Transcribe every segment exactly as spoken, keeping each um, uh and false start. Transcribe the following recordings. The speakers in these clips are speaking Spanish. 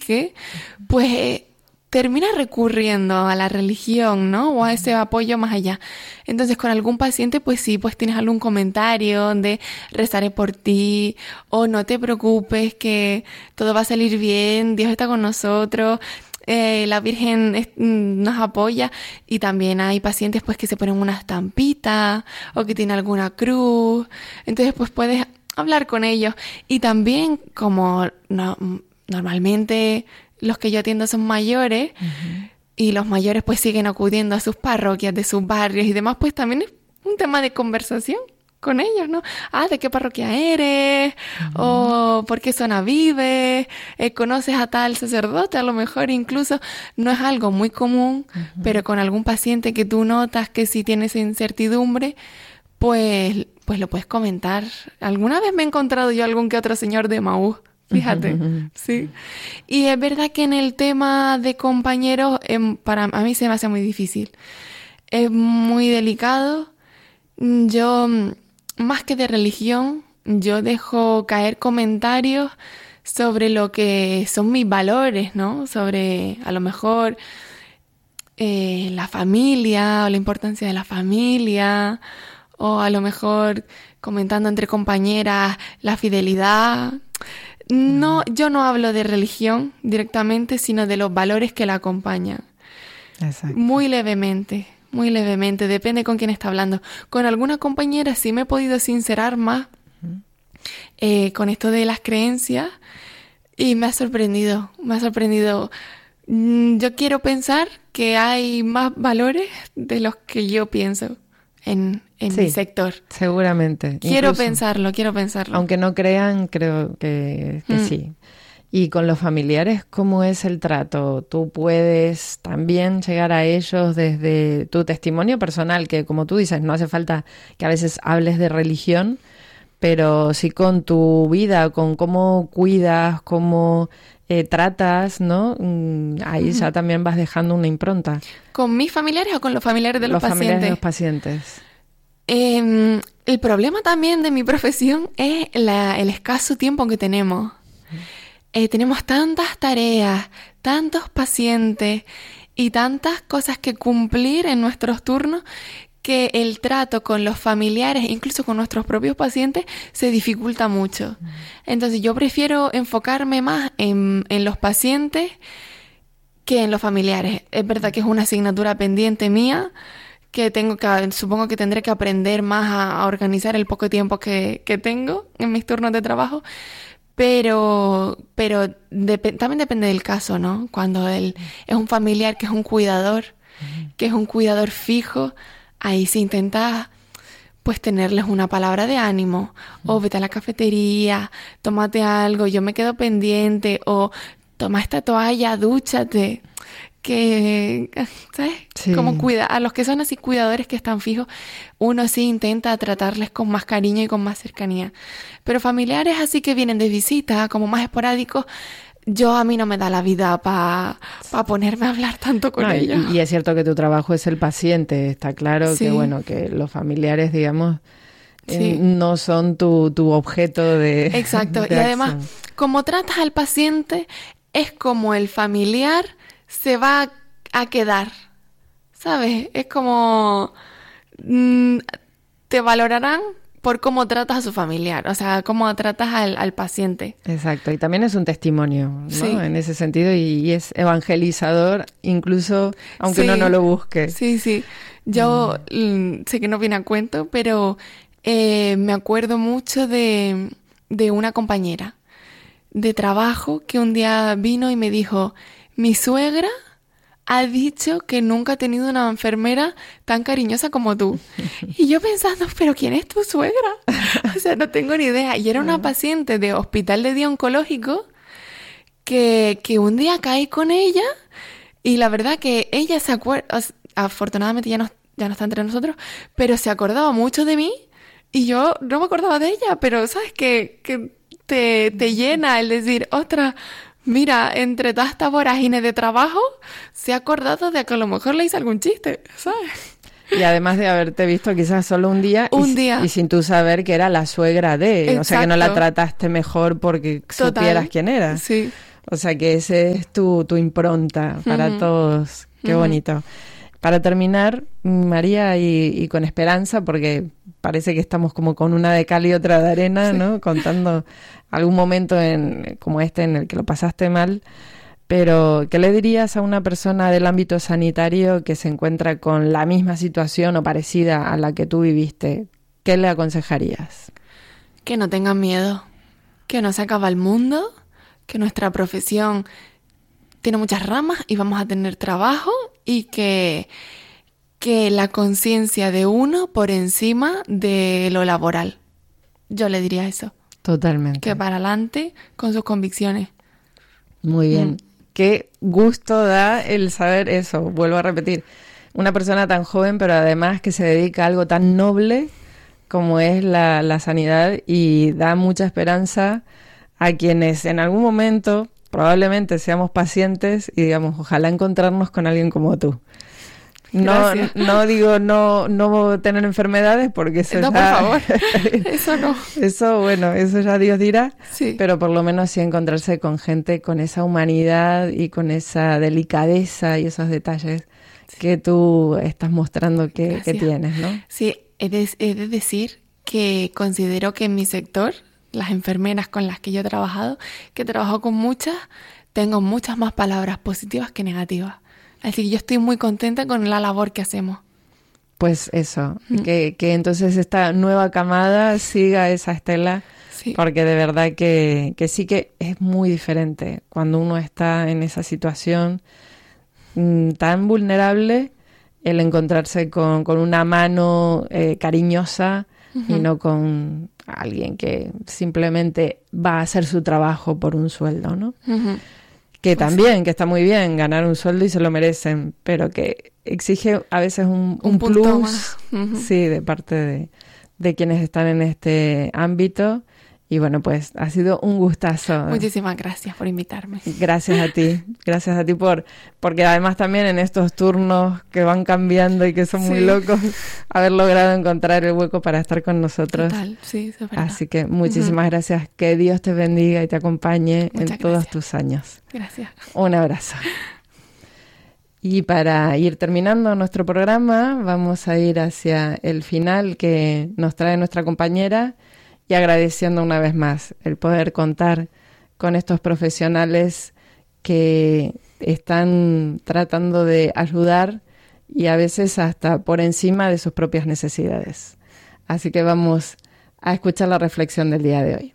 que, pues eh, termina recurriendo a la religión, ¿no? O a ese apoyo más allá. Entonces, con algún paciente, pues sí, pues tienes algún comentario de rezaré por ti, o no te preocupes que todo va a salir bien, Dios está con nosotros, eh, la Virgen es, nos apoya. Y también hay pacientes pues que se ponen una estampita o que tienen alguna cruz. Entonces, pues puedes hablar con ellos. Y también, como no, normalmente los que yo atiendo son mayores, uh-huh. y los mayores pues siguen acudiendo a sus parroquias de sus barrios y demás, pues también es un tema de conversación con ellos, ¿no? Ah, ¿de qué parroquia eres? Uh-huh. O ¿por qué zona vives? Eh, ¿Conoces a tal sacerdote? A lo mejor incluso no es algo muy común, uh-huh. pero con algún paciente que tú notas que sí tienes incertidumbre, pues, pues lo puedes comentar. Alguna vez me he encontrado yo algún que otro señor de Emaús, fíjate, uh-huh. sí. Y es verdad que en el tema de compañeros, eh, para a mí se me hace muy difícil. Es muy delicado. Yo, más que de religión, yo dejo caer comentarios sobre lo que son mis valores, ¿no? Sobre, a lo mejor, eh, la familia, o la importancia de la familia, o a lo mejor comentando entre compañeras la fidelidad. No, yo no hablo de religión directamente, sino de los valores que la acompañan. Exacto. Muy levemente, muy levemente, depende con quién está hablando. Con alguna compañera sí me he podido sincerar más uh-huh. eh, con esto de las creencias y me ha sorprendido, me ha sorprendido. Yo quiero pensar que hay más valores de los que yo pienso en, en sí, mi sector. Seguramente. Quiero Incluso, pensarlo, quiero pensarlo. Aunque no crean, creo que, que mm. sí. Y con los familiares, ¿cómo es el trato? Tú puedes también llegar a ellos desde tu testimonio personal, que como tú dices, no hace falta que a veces hables de religión, pero sí con tu vida, con cómo cuidas, cómo eh, tratas, ¿no? Ahí uh-huh. ya también vas dejando una impronta. ¿Con mis familiares o con los familiares de los, los pacientes? Los familiares de los pacientes. Eh, el problema también de mi profesión es la, el escaso tiempo que tenemos. Uh-huh. Eh, tenemos tantas tareas, tantos pacientes y tantas cosas que cumplir en nuestros turnos que el trato con los familiares, incluso con nuestros propios pacientes, se dificulta mucho. Uh-huh. Entonces yo prefiero enfocarme más en, en los pacientes que en los familiares. Es verdad que es una asignatura pendiente mía, que tengo que, supongo que tendré que aprender más a, a organizar el poco tiempo que, que tengo en mis turnos de trabajo, pero, pero dep- también depende del caso, ¿no? Cuando él es un familiar que es un cuidador, uh-huh. que es un cuidador fijo, ahí se intenta pues tenerles una palabra de ánimo, uh-huh. o vete a la cafetería, tómate algo, yo me quedo pendiente, o toma esta toalla, dúchate, que, ¿sabes? Sí. Como cuida, a los que son así cuidadores que están fijos, uno sí intenta tratarles con más cariño y con más cercanía. Pero familiares así que vienen de visita, como más esporádicos, yo a mí no me da la vida para pa ponerme a hablar tanto con no, ellos. Y, y es cierto que tu trabajo es el paciente, está claro sí. que bueno, que los familiares, digamos, sí. eh, no son tu, tu objeto de Exacto, de y además, acción. Como tratas al paciente, es como el familiar se va a quedar, ¿sabes? Es como mmm, te valorarán por cómo tratas a su familiar, o sea, cómo tratas al, al paciente. Exacto, y también es un testimonio, ¿no? Sí. En ese sentido, y, y es evangelizador, incluso aunque sí. uno no lo busque. Sí, sí. Yo mm. sé que no viene a cuento, pero eh, me acuerdo mucho de, de una compañera de trabajo que un día vino y me dijo: mi suegra ha dicho que nunca ha tenido una enfermera tan cariñosa como tú. Y yo pensando, ¿pero quién es tu suegra? O sea, no tengo ni idea. Y era una paciente de hospital de día oncológico que, que un día caí con ella y la verdad que ella se acuerda, afortunadamente ya no, ya no está entre nosotros, pero se acordaba mucho de mí y yo no me acordaba de ella, pero ¿sabes qué? Que te, te llena el decir, ostras, mira, entre toda esta vorágine de trabajo, se ha acordado de que a lo mejor le hice algún chiste, ¿sabes? Y además de haberte visto quizás solo un día, un y, día. y sin tú saber que era la suegra de, Exacto. O sea, que no la trataste mejor porque Total. supieras quién era. Sí. O sea que ese es tu, tu impronta para uh-huh. todos. Qué uh-huh. bonito. Para terminar, María, y, y con esperanza, porque parece que estamos como con una de cal y otra de arena, sí. ¿no? Contando algún momento en, como este en el que lo pasaste mal. Pero, ¿qué le dirías a una persona del ámbito sanitario que se encuentra con la misma situación o parecida a la que tú viviste? ¿Qué le aconsejarías? Que no tengan miedo, que no se acaba el mundo, que nuestra profesión tiene muchas ramas y vamos a tener trabajo y que, que la conciencia de uno por encima de lo laboral. Yo le diría eso. Totalmente. Que para adelante con sus convicciones. Muy bien. Mm. Qué gusto da el saber eso. Vuelvo a repetir. Una persona tan joven, pero además que se dedica a algo tan noble como es la, la sanidad, y da mucha esperanza a quienes en algún momento probablemente seamos pacientes y digamos, ojalá encontrarnos con alguien como tú. No, no digo no, no tener enfermedades porque eso no, ya... por favor, eso no. Eso, bueno, eso ya Dios dirá, sí. Pero por lo menos sí encontrarse con gente con esa humanidad y con esa delicadeza y esos detalles sí. que tú estás mostrando que, que tienes, ¿no? Sí, he de, he de decir que considero que en mi sector, las enfermeras con las que yo he trabajado, que he trabajado con muchas, tengo muchas más palabras positivas que negativas. Así que yo estoy muy contenta con la labor que hacemos. Pues eso, mm. que, que entonces esta nueva camada siga esa estela, sí. porque de verdad que, que sí que es muy diferente cuando uno está en esa situación mmm, tan vulnerable, el encontrarse con, con una mano eh, cariñosa uh-huh. y no con alguien que simplemente va a hacer su trabajo por un sueldo, ¿no? Uh-huh. Que pues también, sí. que está muy bien ganar un sueldo y se lo merecen, pero que exige a veces un, un, un plus uh-huh. sí, de parte de, de quienes están en este ámbito. Y bueno, pues ha sido un gustazo. Muchísimas gracias por invitarme. Gracias a ti, gracias a ti por, porque además también en estos turnos que van cambiando y que son sí. muy locos, haber logrado encontrar el hueco para estar con nosotros. Total, sí, eso es verdad. Así que muchísimas uh-huh. gracias, que Dios te bendiga y te acompañe Muchas en gracias. Todos tus años. Gracias. Un abrazo. Y para ir terminando nuestro programa, vamos a ir hacia el final que nos trae nuestra compañera, y agradeciendo una vez más el poder contar con estos profesionales que están tratando de ayudar y a veces hasta por encima de sus propias necesidades. Así que vamos a escuchar la reflexión del día de hoy.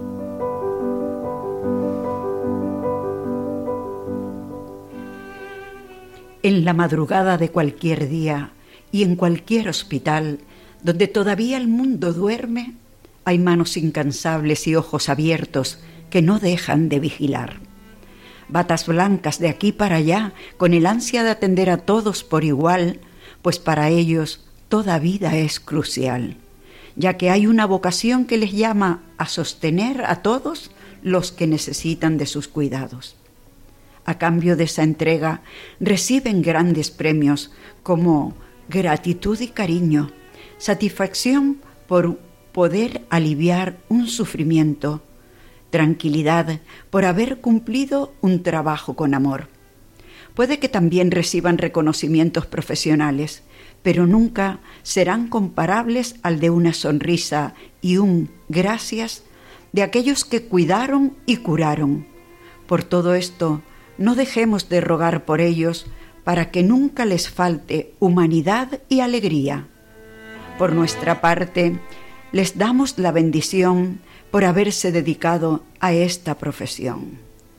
En la madrugada de cualquier día y en cualquier hospital donde todavía el mundo duerme, hay manos incansables y ojos abiertos que no dejan de vigilar. Batas blancas de aquí para allá, con el ansia de atender a todos por igual, pues para ellos toda vida es crucial, ya que hay una vocación que les llama a sostener a todos los que necesitan de sus cuidados. A cambio de esa entrega, reciben grandes premios como gratitud y cariño, satisfacción por poder aliviar un sufrimiento, tranquilidad por haber cumplido un trabajo con amor. Puede que también reciban reconocimientos profesionales, pero nunca serán comparables al de una sonrisa y un gracias de aquellos que cuidaron y curaron. Por todo esto, no dejemos de rogar por ellos para que nunca les falte humanidad y alegría. Por nuestra parte, les damos la bendición por haberse dedicado a esta profesión.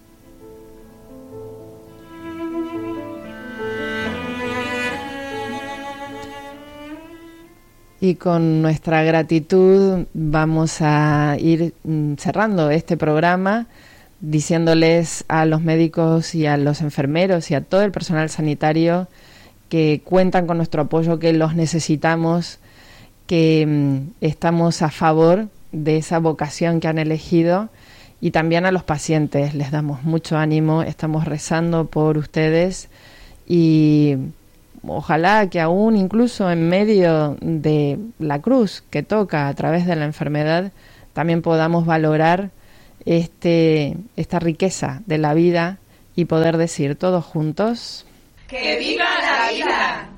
Y con nuestra gratitud vamos a ir cerrando este programa diciéndoles a los médicos y a los enfermeros y a todo el personal sanitario que cuentan con nuestro apoyo, que los necesitamos, que mm, estamos a favor de esa vocación que han elegido, y también a los pacientes les damos mucho ánimo, estamos rezando por ustedes y ojalá que aún incluso en medio de la cruz que toca a través de la enfermedad también podamos valorar este, esta riqueza de la vida y poder decir todos juntos: ¡Que viva la vida!